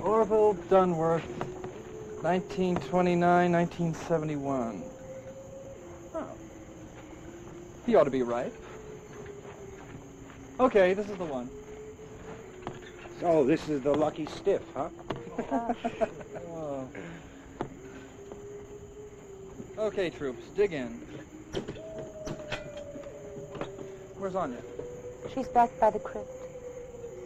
Orville Dunworth, 1929, 1971. Oh. He ought to be right. Okay, this is the one. So this is the lucky stiff, huh? Oh. Okay, troops, dig in. Where's Anya? She's back by the crib.